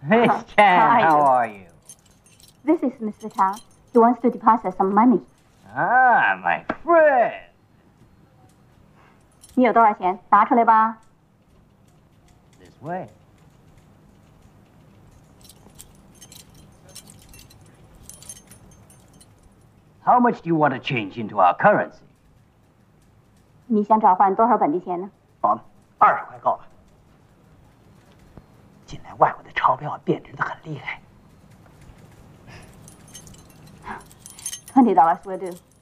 Miss Chan, how are you? This is Mr. Tang. He wants to deposit some money. Ah, my friend. 你有多少钱？拿出来吧。 This way. How much do you want to change into our currency? 你想找换多少本币钱呢 ？20块够了。近来外国的钞票贬值的很厉害。 $20 will do.